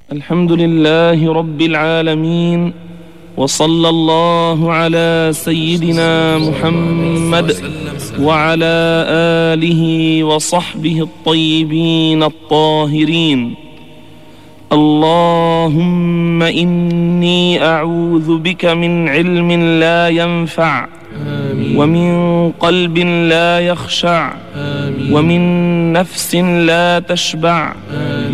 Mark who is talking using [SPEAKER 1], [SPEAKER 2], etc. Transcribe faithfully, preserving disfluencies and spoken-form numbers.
[SPEAKER 1] الحمد لله رب العالمين، وصلى الله على سيدنا محمد وعلى آله وصحبه الطيبين الطاهرين. اللهم إني أعوذ بك من علم لا ينفع، آمين. ومن قلب لا يخشع، آمين. ومن نفس لا تشبع، آمين.